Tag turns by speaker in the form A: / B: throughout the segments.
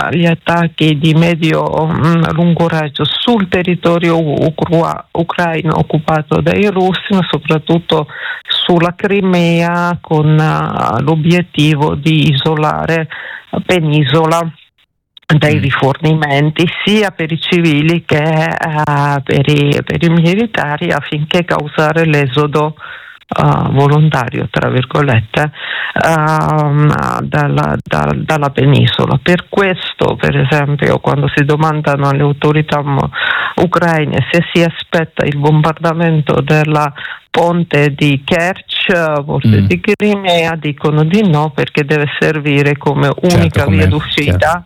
A: gli attacchi di medio-lungo raggio sul territorio ucraino occupato dai russi, ma soprattutto sulla Crimea, con l'obiettivo di isolare la penisola dai rifornimenti sia per i civili che per i militari, affinché causare l'esodo volontario, tra virgolette, dalla penisola. Per questo, per esempio, quando si domandano alle autorità ucraine se si aspetta il bombardamento della ponte di Kerch, forse di Crimea, dicono di no, perché deve servire come unica via d'uscita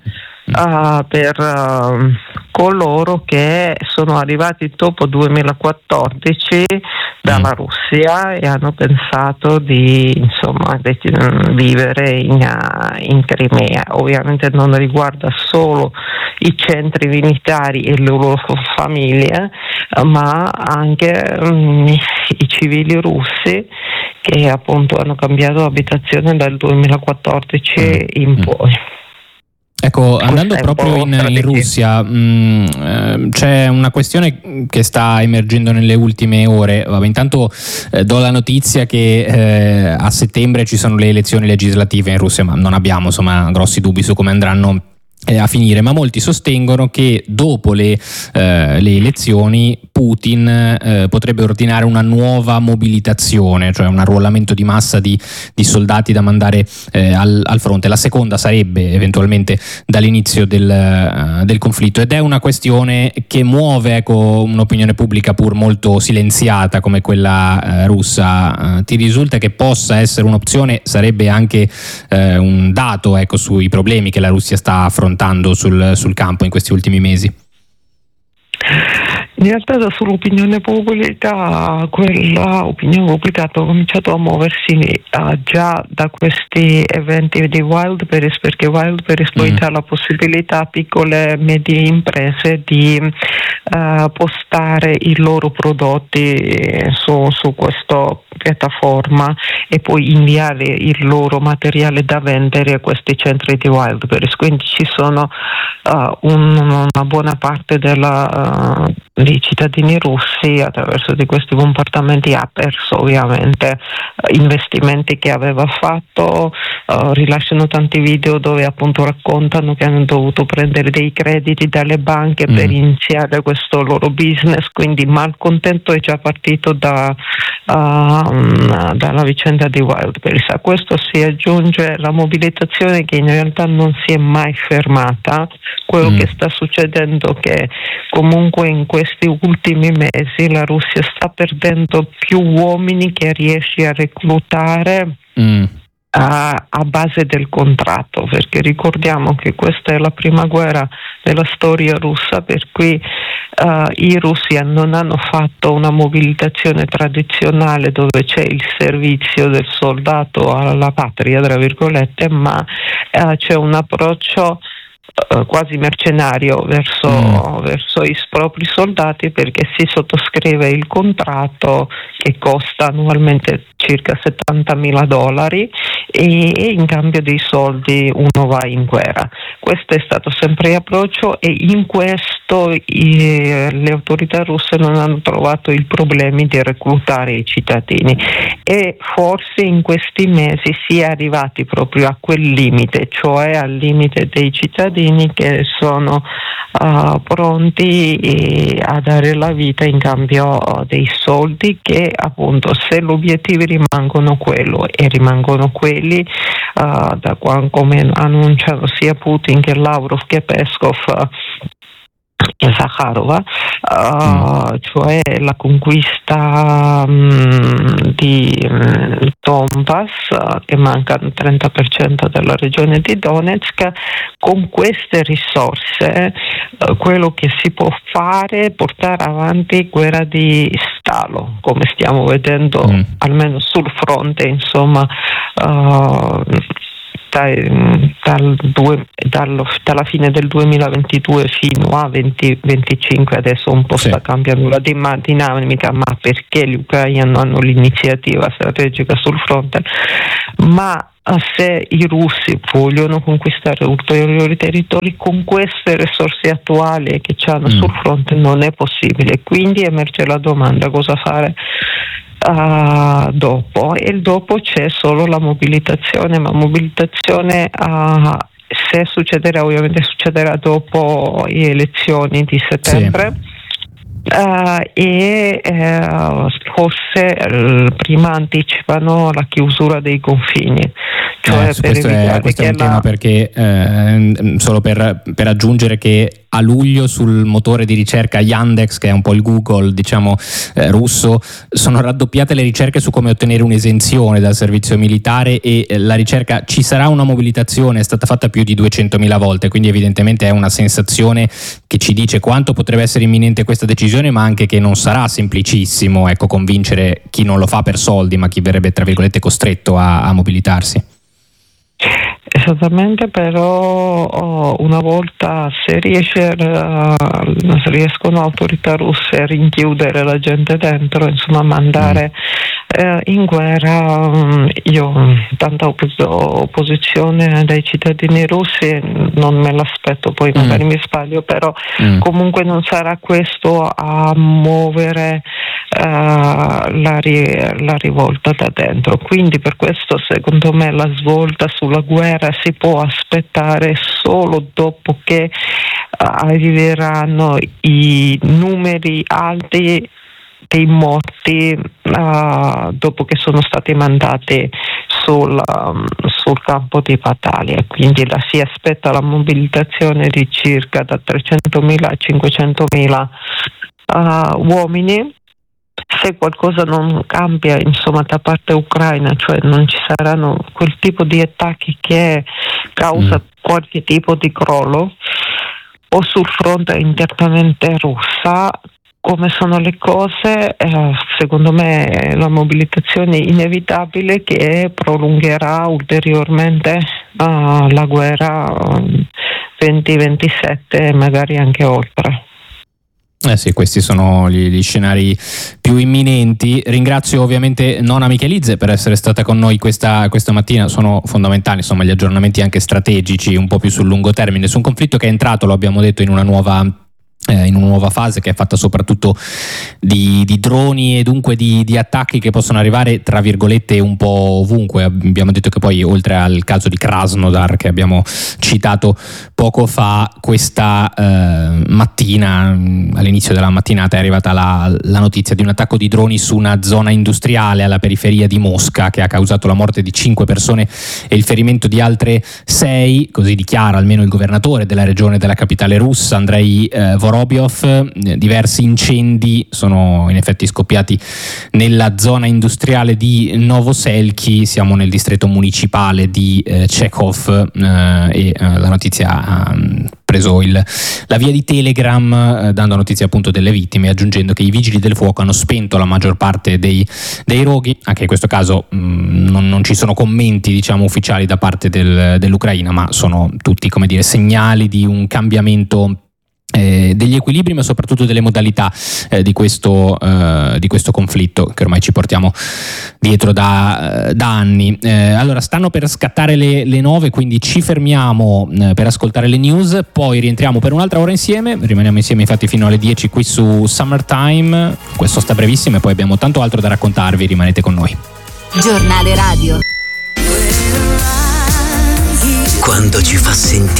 A: per coloro che sono arrivati dopo 2014 dalla Russia e hanno pensato di vivere in Crimea. Ovviamente non riguarda solo i centri militari e le loro famiglie, ma anche i civili russi che appunto hanno cambiato abitazione dal 2014 in poi.
B: Ecco, andando proprio in Russia, c'è una questione che sta emergendo nelle ultime ore. Vabbè, intanto do la notizia che a settembre ci sono le elezioni legislative in Russia, ma non abbiamo grossi dubbi su come andranno a finire, ma molti sostengono che dopo le elezioni Putin potrebbe ordinare una nuova mobilitazione, cioè un arruolamento di massa di soldati da mandare al fronte. La seconda sarebbe eventualmente dall'inizio del conflitto, ed è una questione che muove un'opinione pubblica pur molto silenziata come quella russa. Ti risulta che possa essere un'opzione? Sarebbe anche un dato sui problemi che la Russia sta affrontando sul campo in questi ultimi mesi?
A: In realtà sull'opinione pubblica, quella opinione pubblica ha cominciato a muoversi già da questi eventi di Wildberries, perché Wildberries poi dà la possibilità a piccole e medie imprese di postare i loro prodotti su questa piattaforma e poi inviare il loro materiale da vendere a questi centri di Wildberries. Quindi ci sono una buona parte dei cittadini russi, attraverso di questi bombardamenti, ha perso ovviamente investimenti che aveva fatto. Rilasciano tanti video dove appunto raccontano che hanno dovuto prendere dei crediti dalle banche per iniziare questo loro business, quindi malcontento è già partito dalla vicenda di Wildberries. A questo si aggiunge la mobilitazione che in realtà non si è mai fermata. Quello che sta succedendo è che comunque in questi ultimi mesi la Russia sta perdendo più uomini che riesce a reclutare a base del contratto, perché ricordiamo che questa è la prima guerra della storia russa, per cui i russi non hanno fatto una mobilitazione tradizionale dove c'è il servizio del soldato alla patria, tra virgolette, ma c'è un approccio quasi mercenario verso i propri soldati, perché si sottoscrive il contratto che costa annualmente circa $70.000 e in cambio dei soldi uno va in guerra. Questo è stato sempre l'approccio, e in questo le autorità russe non hanno trovato i problemi di reclutare i cittadini, e forse in questi mesi si è arrivati proprio a quel limite, cioè al limite dei cittadini che sono pronti a dare la vita in cambio dei soldi, che appunto, se gli obiettivi rimangono quello e rimangono quelli, come annunciano sia Putin che Lavrov che Peskov e Zakharova, cioè la conquista di Donbass, che manca il 30% della regione di Donetsk. Con queste risorse quello che si può fare è portare avanti guerra di stallo, come stiamo vedendo almeno sul fronte, insomma, dalla fine del 2022 fino a 2025. Adesso un po' sta cambiando la dinamica, ma perché gli ucraini hanno l'iniziativa strategica sul fronte, ma se i russi vogliono conquistare ulteriori territori con queste risorse attuali che hanno sul fronte non è possibile, quindi emerge la domanda cosa fare dopo, e dopo c'è solo la mobilitazione, ma mobilitazione se succederà, ovviamente succederà dopo le elezioni di settembre. Sì. Forse prima anticipano la chiusura dei confini, cioè per
B: questo è un tema, perché solo per aggiungere che a luglio sul motore di ricerca Yandex, che è un po' il Google russo, sono raddoppiate le ricerche su come ottenere un'esenzione dal servizio militare, e la ricerca "ci sarà una mobilitazione" è stata fatta più di 200.000 volte, quindi evidentemente è una sensazione che ci dice quanto potrebbe essere imminente questa decisione, ma anche che non sarà semplicissimo convincere chi non lo fa per soldi, ma chi verrebbe tra virgolette costretto a mobilitarsi.
A: Esattamente, però una volta se riescono autorità russe a rinchiudere la gente dentro, insomma mandare in guerra, io tanta opposizione dai cittadini russi non me l'aspetto, poi magari mi sbaglio, però comunque non sarà questo a muovere la rivolta da dentro, quindi per questo secondo me la svolta sulla guerra si può aspettare solo dopo che arriveranno i numeri alti dei morti, dopo che sono stati mandati sul campo di battaglia, quindi si aspetta la mobilitazione di circa da 300.000 a 500.000 uomini. Se qualcosa non cambia, insomma, da parte ucraina, cioè non ci saranno quel tipo di attacchi che causa qualche tipo di crollo, o sul fronte internamente russa, come sono le cose, secondo me la mobilitazione è inevitabile, che prolungherà ulteriormente la guerra 2027 e magari anche oltre.
B: Sì, questi sono gli scenari più imminenti. Ringrazio ovviamente Nona Michelidze per essere stata con noi questa mattina. Sono fondamentali, insomma, gli aggiornamenti anche strategici un po' più sul lungo termine su un conflitto che è entrato, lo abbiamo detto, in una nuova fase, che è fatta soprattutto di droni e dunque di attacchi che possono arrivare tra virgolette un po' ovunque. Abbiamo detto che poi, oltre al caso di Krasnodar che abbiamo citato poco fa, questa mattina, all'inizio della mattinata, è arrivata la notizia di un attacco di droni su una zona industriale alla periferia di Mosca, che ha causato la morte di 5 persone e il ferimento di altre 6, così dichiara almeno il governatore della regione della capitale russa, Andrei Vorobyov. Diversi incendi sono in effetti scoppiati nella zona industriale di Novoselki, siamo nel distretto municipale di Chekhov, e la notizia ha preso la via di Telegram, dando notizia appunto delle vittime, aggiungendo che i vigili del fuoco hanno spento la maggior parte dei roghi. Anche in questo caso non ci sono commenti, diciamo, ufficiali da parte dell'Ucraina, ma sono tutti, come dire, segnali di un cambiamento degli equilibri, ma soprattutto delle modalità di questo conflitto che ormai ci portiamo dietro da anni. Allora, stanno per scattare le 9, quindi ci fermiamo per ascoltare le news, poi rientriamo per un'altra ora insieme. Rimaniamo insieme infatti fino alle 10 qui su Summertime. Questo sta brevissimo e poi abbiamo tanto altro da raccontarvi, rimanete con noi.
C: Giornale radio. Quando ci fa sentire